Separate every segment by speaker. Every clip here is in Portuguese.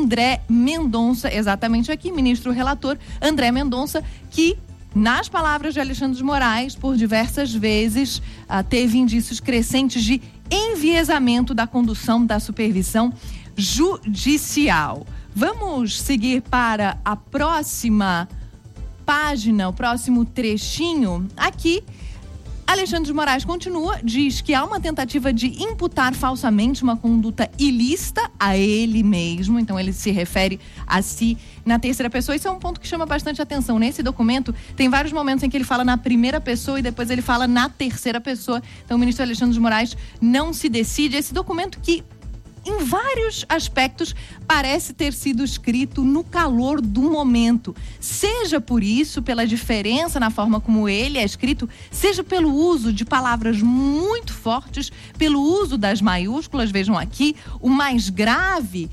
Speaker 1: André Mendonça, exatamente aqui, ministro relator André Mendonça, que, nas palavras de Alexandre de Moraes, por diversas vezes teve indícios crescentes de enviesamento da condução da supervisão judicial. Vamos seguir para a próxima página, o próximo trechinho. Aqui, Alexandre de Moraes continua, diz que há uma tentativa de imputar falsamente uma conduta ilícita a ele mesmo, então ele se refere a si na terceira pessoa. Isso é um ponto que chama bastante atenção. Nesse documento tem vários momentos em que ele fala na primeira pessoa e depois ele fala na terceira pessoa. Então o ministro Alexandre de Moraes não se decide. Esse documento que, em vários aspectos, parece ter sido escrito no calor do momento. Seja por isso, pela diferença na forma como ele é escrito, seja pelo uso de palavras muito fortes, pelo uso das maiúsculas. Vejam aqui, o mais grave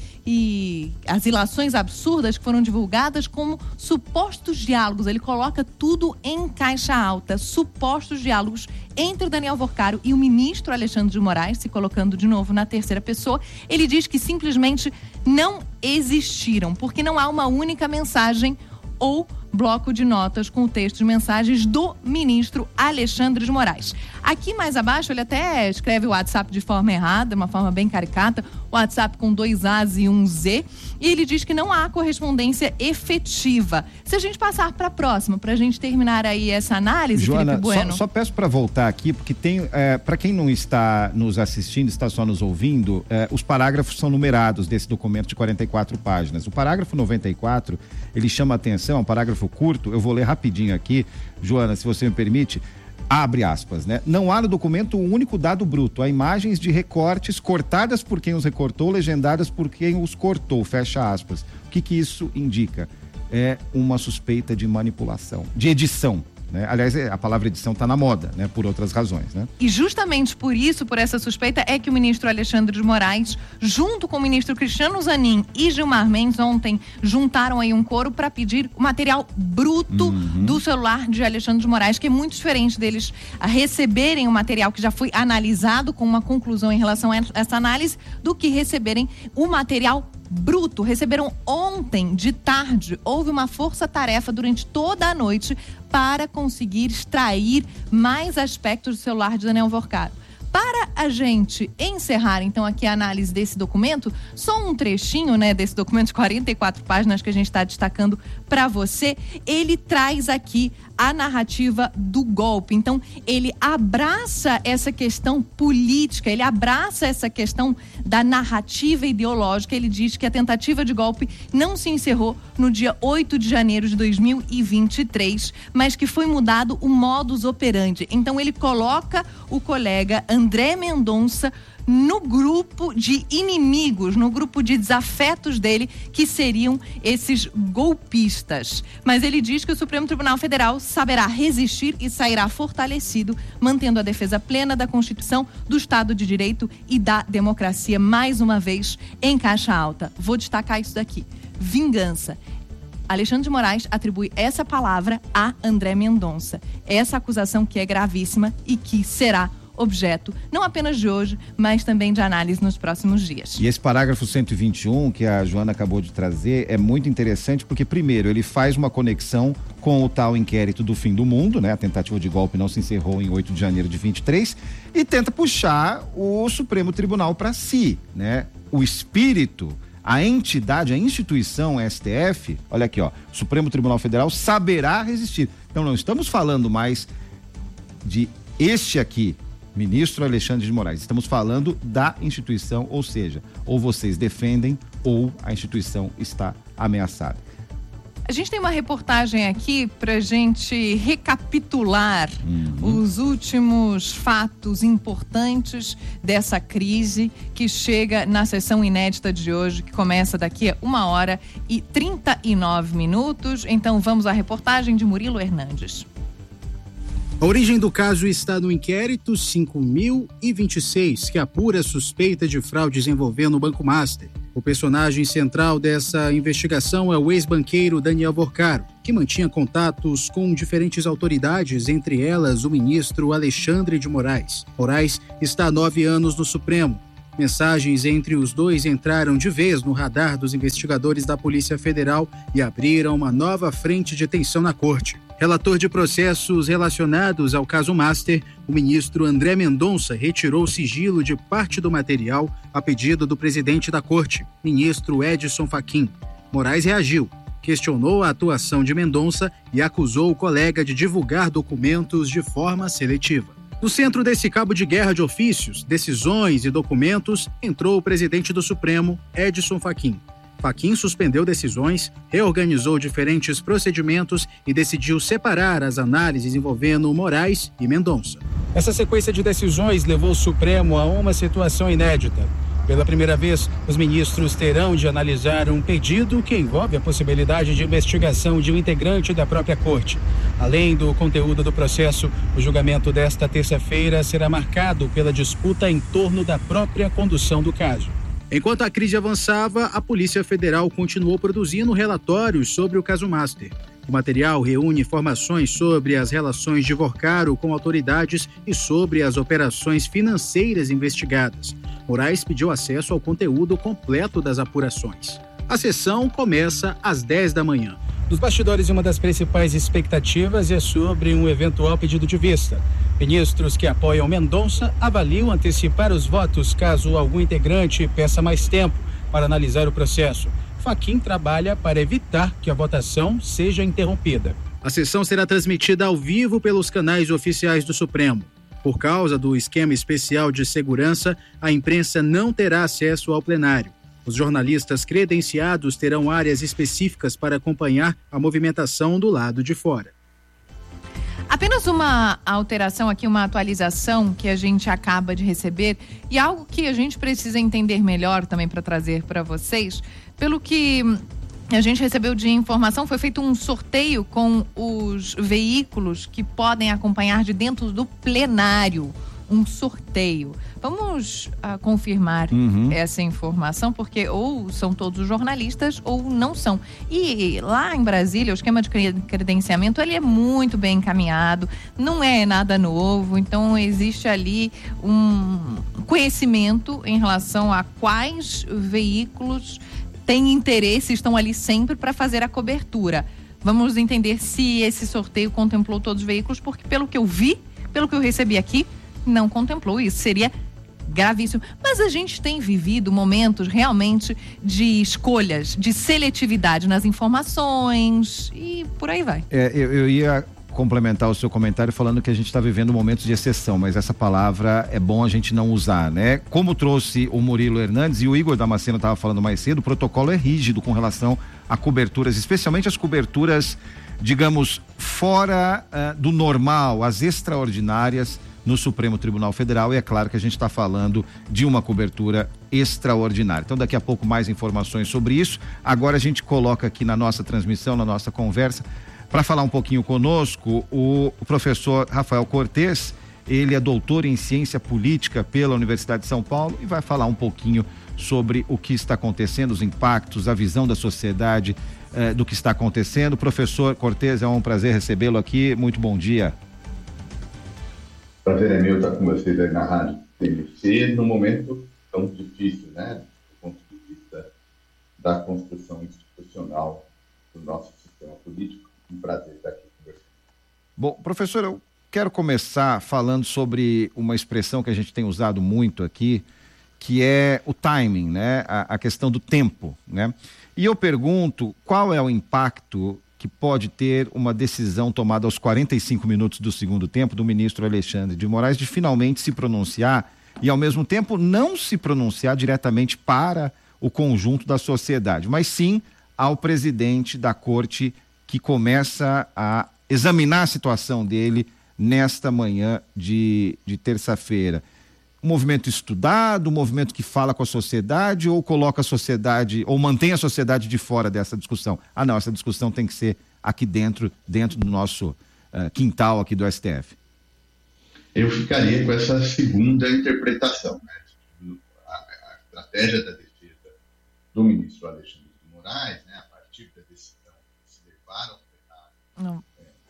Speaker 1: e as ilações absurdas que foram divulgadas como supostos diálogos. Ele coloca tudo em caixa alta. Supostos diálogos entre o Daniel Worcaro e o ministro Alexandre de Moraes, se colocando de novo na terceira pessoa. Ele diz que simplesmente não existiram, porque não há uma única mensagem ou bloco de notas com o texto de mensagens do ministro Alexandre de Moraes. Aqui mais abaixo ele até escreve o WhatsApp de forma errada, uma forma bem caricata, o WhatsApp com 2 As e 1 Z, e ele diz que não há correspondência efetiva. Se a gente passar para a próxima, para a gente terminar aí essa análise,
Speaker 2: Joana,
Speaker 1: Felipe Bueno.
Speaker 2: Só peço para voltar aqui, porque tem, para quem não está nos assistindo, está só nos ouvindo, os parágrafos são numerados desse documento de 44 páginas. O parágrafo 94, ele chama a atenção, é um parágrafo curto, eu vou ler rapidinho aqui, Joana, se você me permite, abre aspas, né? Não há no documento um único dado bruto, há imagens de recortes cortadas por quem os recortou, legendadas por quem os cortou, fecha aspas. O que isso indica? É uma suspeita de manipulação, de edição, né? Aliás, a palavra edição está na moda, né? Por outras razões, né?
Speaker 1: E justamente por isso, por essa suspeita, é que o ministro Alexandre de Moraes, junto com o ministro Cristiano Zanin e Gilmar Mendes, ontem juntaram aí um coro para pedir o material bruto do celular de Alexandre de Moraes, que é muito diferente deles receberem o material que já foi analisado com uma conclusão em relação a essa análise, do que receberem o material bruto. Receberam ontem de tarde. Houve uma força-tarefa durante toda a noite para conseguir extrair mais aspectos do celular de Daniel Worcaro. Para a gente encerrar, então, aqui a análise desse documento, só um trechinho, né, desse documento de 44 páginas que a gente está destacando para você, ele traz aqui a narrativa do golpe. Então, ele abraça essa questão política, ele abraça essa questão da narrativa ideológica. Ele diz que a tentativa de golpe não se encerrou no dia 8 de janeiro de 2023, mas que foi mudado o modus operandi. Então, ele coloca o colega André Mendonça no grupo de inimigos, no grupo de desafetos dele, que seriam esses golpistas. Mas ele diz que o Supremo Tribunal Federal saberá resistir e sairá fortalecido, mantendo a defesa plena da Constituição, do Estado de Direito e da democracia, mais uma vez, em caixa alta. Vou destacar isso daqui. Vingança. Alexandre de Moraes atribui essa palavra a André Mendonça. Essa acusação que é gravíssima e que será objeto, não apenas de hoje, mas também de análise nos próximos dias.
Speaker 2: E esse parágrafo 121 que a Joana acabou de trazer é muito interessante porque, primeiro, ele faz uma conexão com o tal inquérito do fim do mundo, né? A tentativa de golpe não se encerrou em 8 de janeiro de 23 e tenta puxar o Supremo Tribunal para si, né? O espírito, a entidade, a instituição STF, olha aqui, ó, o Supremo Tribunal Federal saberá resistir. Então não estamos falando mais de este aqui, ministro Alexandre de Moraes. Estamos falando da instituição, ou seja, ou vocês defendem ou a instituição está ameaçada.
Speaker 1: A gente tem uma reportagem aqui pra gente recapitular os últimos fatos importantes dessa crise que chega na sessão inédita de hoje, que começa daqui a 1h39. Então vamos à reportagem de Murilo Hernandes.
Speaker 3: A origem do caso está no inquérito 5026, que apura a suspeita de fraudes envolvendo o Banco Master. O personagem central dessa investigação é o ex-banqueiro Daniel Worcaro, que mantinha contatos com diferentes autoridades, entre elas o ministro Alexandre de Moraes. Moraes está há 9 anos no Supremo. Mensagens entre os dois entraram de vez no radar dos investigadores da Polícia Federal e abriram uma nova frente de tensão na corte. Relator de processos relacionados ao caso Master, o ministro André Mendonça retirou o sigilo de parte do material a pedido do presidente da corte, ministro Edson Fachin. Moraes reagiu, questionou a atuação de Mendonça e acusou o colega de divulgar documentos de forma seletiva. No centro desse cabo de guerra de ofícios, decisões e documentos, entrou o presidente do Supremo, Edson Fachin. Fachin suspendeu decisões, reorganizou diferentes procedimentos e decidiu separar as análises envolvendo Moraes e Mendonça. Essa sequência de decisões levou o Supremo a uma situação inédita. Pela primeira vez, os ministros terão de analisar um pedido que envolve a possibilidade de investigação de um integrante da própria corte. Além do conteúdo do processo, o julgamento desta terça-feira será marcado pela disputa em torno da própria condução do caso. Enquanto a crise avançava, a Polícia Federal continuou produzindo relatórios sobre o caso Master. O material reúne informações sobre as relações de Vorcaro com autoridades e sobre as operações financeiras investigadas. Moraes pediu acesso ao conteúdo completo das apurações. A sessão começa às 10 da manhã. Nos bastidores, uma das principais expectativas é sobre um eventual pedido de vista. Ministros que apoiam Mendonça avaliam antecipar os votos caso algum integrante peça mais tempo para analisar o processo. Fachin trabalha para evitar que a votação seja interrompida. A sessão será transmitida ao vivo pelos canais oficiais do Supremo. Por causa do esquema especial de segurança, a imprensa não terá acesso ao plenário. Os jornalistas credenciados terão áreas específicas para acompanhar a movimentação do lado de fora.
Speaker 1: Apenas uma alteração aqui, uma atualização que a gente acaba de receber e algo que a gente precisa entender melhor também para trazer para vocês. Pelo que a gente recebeu de informação, foi feito um sorteio com os veículos que podem acompanhar de dentro do plenário. Um sorteio. Vamos confirmar essa informação, porque ou são todos os jornalistas ou não são. E lá em Brasília, o esquema de credenciamento, ele é muito bem encaminhado, não é nada novo, então existe ali um conhecimento em relação a quais veículos têm interesse, estão ali sempre para fazer a cobertura. Vamos entender se esse sorteio contemplou todos os veículos, porque pelo que eu vi, pelo que eu recebi aqui, não contemplou isso, seria gravíssimo. Mas a gente tem vivido momentos realmente de escolhas, de seletividade nas informações e por aí vai.
Speaker 2: Eu ia complementar o seu comentário falando que a gente está vivendo momentos de exceção, mas essa palavra é bom a gente não usar, né? Como trouxe o Murilo Hernandes e o Igor Damasceno estava falando mais cedo, o protocolo é rígido com relação a coberturas, especialmente as coberturas, digamos, fora do normal, as extraordinárias no Supremo Tribunal Federal, e é claro que a gente está falando de uma cobertura extraordinária. Então daqui a pouco mais informações sobre isso. Agora a gente coloca aqui na nossa transmissão, na nossa conversa, para falar um pouquinho conosco, o professor Rafael Cortes. Ele é doutor em ciência política pela Universidade de São Paulo e vai falar um pouquinho sobre o que está acontecendo, os impactos, a visão da sociedade do que está acontecendo. Professor Cortes, é um prazer recebê-lo aqui. Muito bom dia.
Speaker 4: Prazer é meu estar com vocês aí na Rádio TVC, num momento tão difícil, né? Do ponto de vista da construção institucional do nosso sistema político. Um prazer estar aqui com vocês.
Speaker 2: Bom, professor, eu quero começar falando sobre uma expressão que a gente tem usado muito aqui, que é o timing, né? A questão do tempo, né? E eu pergunto, qual é o impacto que pode ter uma decisão tomada aos 45 minutos do segundo tempo do ministro Alexandre de Moraes de finalmente se pronunciar e, ao mesmo tempo, não se pronunciar diretamente para o conjunto da sociedade, mas sim ao presidente da corte, que começa a examinar a situação dele nesta manhã de terça-feira. Um movimento estudado, um movimento que fala com a sociedade ou coloca a sociedade, ou mantém a sociedade de fora dessa discussão? Ah, não, essa discussão tem que ser aqui dentro do nosso quintal aqui do STF.
Speaker 4: Eu ficaria com essa segunda interpretação, né? A estratégia da defesa do ministro Alexandre de Moraes, né, a partir da decisão que se levaram ao plenário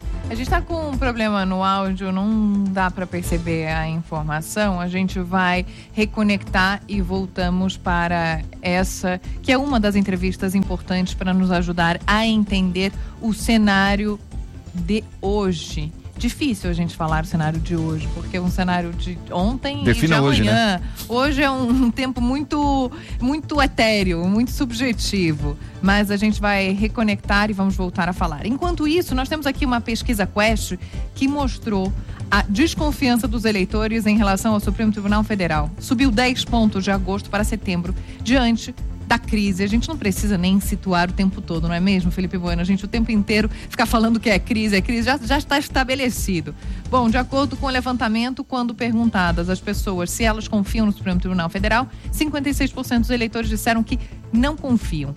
Speaker 1: A gente está com um problema no áudio, não dá para perceber a informação. A gente vai reconectar e voltamos para essa, que é uma das entrevistas importantes para nos ajudar a entender o cenário de hoje. Difícil a gente falar o cenário de hoje, porque é um cenário de ontem e de amanhã. Hoje, né? Hoje é um tempo muito, muito etéreo, muito subjetivo, mas a gente vai reconectar e vamos voltar a falar. Enquanto isso, nós temos aqui uma pesquisa Quest que mostrou a desconfiança dos eleitores em relação ao Supremo Tribunal Federal. Subiu 10 pontos de agosto para setembro, diante da crise. A gente não precisa nem situar o tempo todo, não é mesmo, Felipe Bueno? A gente o tempo inteiro ficar falando que é crise, já está estabelecido. Bom, de acordo com o levantamento, quando perguntadas às pessoas se elas confiam no Supremo Tribunal Federal, 56% dos eleitores disseram que não confiam.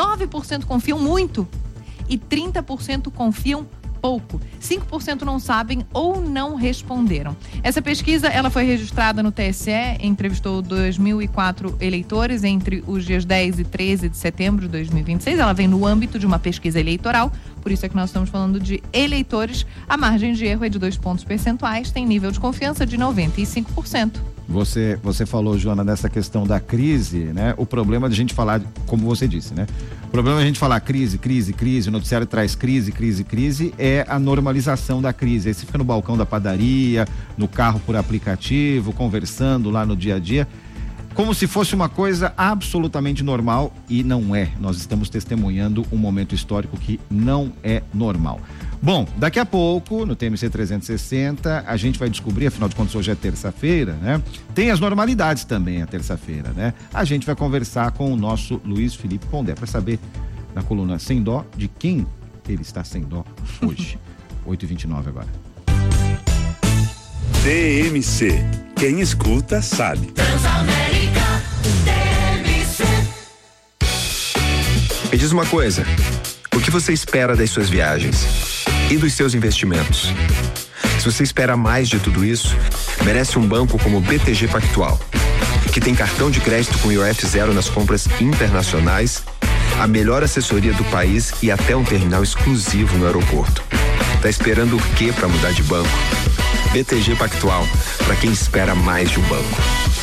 Speaker 1: 9% confiam muito e 30% confiam pouco. 5% não sabem ou não responderam. Essa pesquisa, ela foi registrada no TSE, entrevistou 2.004 eleitores entre os dias 10 e 13 de setembro de 2026. Ela vem no âmbito de uma pesquisa eleitoral, por isso é que nós estamos falando de eleitores. A margem de erro é de 2 pontos percentuais, tem nível de confiança de 95%.
Speaker 2: Você falou, Joana, dessa questão da crise, né? O problema de a gente falar, como você disse, né? O problema de a gente falar crise, o noticiário traz crise, é a normalização da crise. Aí você fica no balcão da padaria, no carro por aplicativo, conversando lá no dia a dia, como se fosse uma coisa absolutamente normal, e não é. Nós estamos testemunhando um momento histórico que não é normal. Bom, daqui a pouco, no TMC 360, a gente vai descobrir, afinal de contas hoje é terça-feira, né? Tem as normalidades também a terça-feira, né? A gente vai conversar com o nosso Luiz Felipe Pondé para saber, na coluna Sem Dó, de quem ele está sem dó hoje. 8h29 agora.
Speaker 5: TMC. Quem escuta sabe.
Speaker 6: Transamérica TMC.
Speaker 7: Me diz uma coisa, o que você espera das suas viagens e dos seus investimentos? Se você espera mais de tudo isso, merece um banco como o BTG Pactual, que tem cartão de crédito com IOF zero nas compras internacionais, a melhor assessoria do país e até um terminal exclusivo no aeroporto. Tá esperando o quê para mudar de banco? BTG Pactual, para quem espera mais de um banco.